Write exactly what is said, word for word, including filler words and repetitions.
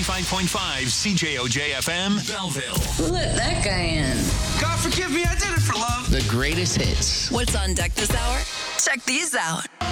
ninety-five point five C J O J F M, Belleville. Who let that guy in? God forgive me, I did it for love. The greatest hits. What's on deck this hour? Check these out.